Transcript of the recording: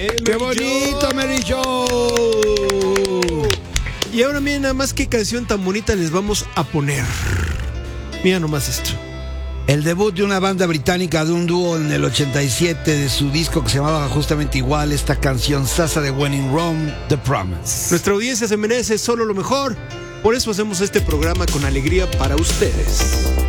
¡Qué bonito, Mary Joe! Y ahora miren nada más qué canción tan bonita les vamos a poner. Mira nomás esto. El debut de una banda británica, de un dúo en el 87, de su disco que se llamaba justamente igual, esta canción Sasa de When in Rome, The Promise. Nuestra audiencia se merece solo lo mejor. Por eso hacemos este programa con alegría para ustedes.